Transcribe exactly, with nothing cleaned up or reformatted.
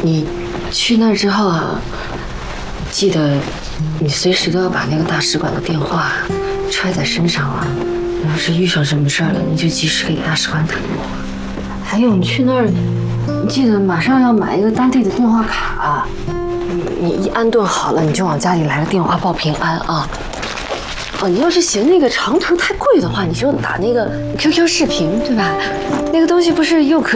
你去那儿之后啊，记得你随时都要把那个大使馆的电话揣在身上啊。要是遇上什么事儿了，你就及时给大使馆打电话。还有，你去那儿，你记得马上要买一个当地的电话卡。你你一安顿好了，你就往家里来个电话报平安啊。哦，你要是嫌那个长途太贵的话，你就打那个 Q Q 视频，对吧？那个东西不是又可